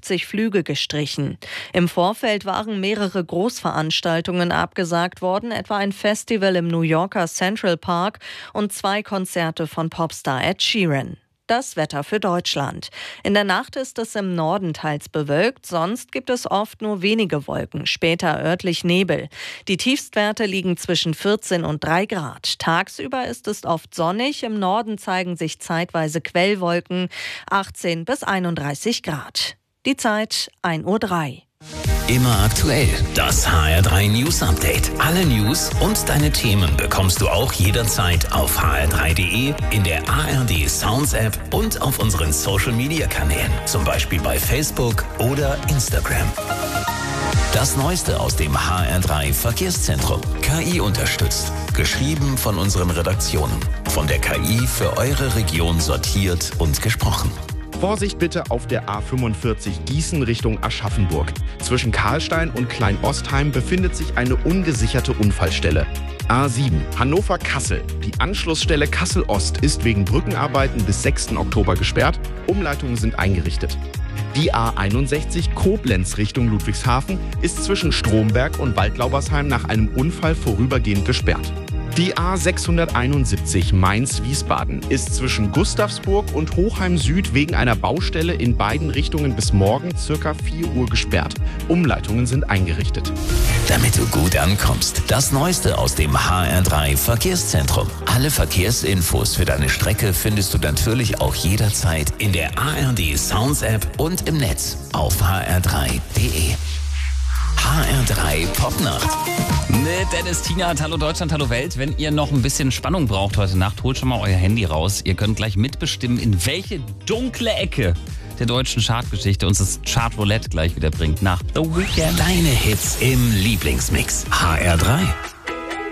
50 Flüge gestrichen. Im Vorfeld waren mehrere Großveranstaltungen abgesagt worden, etwa ein Festival im New Yorker Central Park und 2 Konzerte von Popstar Ed Sheeran. Das Wetter für Deutschland. In der Nacht ist es im Norden teils bewölkt, sonst gibt es oft nur wenige Wolken, später örtlich Nebel. Die Tiefstwerte liegen zwischen 14 und 3 Grad. Tagsüber ist es oft sonnig, im Norden zeigen sich zeitweise Quellwolken, 18 bis 31 Grad. Die Zeit 1:03 Uhr. Immer aktuell. Das HR3 News Update. Alle News und deine Themen bekommst du auch jederzeit auf hr3.de, in der ARD Sounds App und auf unseren Social Media Kanälen. Zum Beispiel bei Facebook oder Instagram. Das Neueste aus dem HR3 Verkehrszentrum. KI unterstützt. Geschrieben von unseren Redaktionen. Von der KI für eure Region sortiert und gesprochen. Vorsicht bitte auf der A45 Gießen Richtung Aschaffenburg. Zwischen Karlstein und Klein-Ostheim befindet sich eine ungesicherte Unfallstelle. A7 Hannover-Kassel. Die Anschlussstelle Kassel-Ost ist wegen Brückenarbeiten bis 6. Oktober gesperrt. Umleitungen sind eingerichtet. Die A61 Koblenz Richtung Ludwigshafen ist zwischen Stromberg und Waldlaubersheim nach einem Unfall vorübergehend gesperrt. Die A671 Mainz-Wiesbaden ist zwischen Gustavsburg und Hochheim Süd wegen einer Baustelle in beiden Richtungen bis morgen ca. 4 Uhr gesperrt. Umleitungen sind eingerichtet. Damit du gut ankommst, das Neueste aus dem HR3 Verkehrszentrum. Alle Verkehrsinfos für deine Strecke findest du natürlich auch jederzeit in der ARD Sounds App und im Netz auf hr3.de. HR3 Popnacht. Mit Dennis, Tina, Hallo Deutschland, Hallo Welt. Wenn ihr noch ein bisschen Spannung braucht heute Nacht, holt schon mal euer Handy raus. Ihr könnt gleich mitbestimmen, in welche dunkle Ecke der deutschen Chartgeschichte uns das Chart Roulette gleich wieder bringt nach The Weekend. Deine Hits im Lieblingsmix. HR3.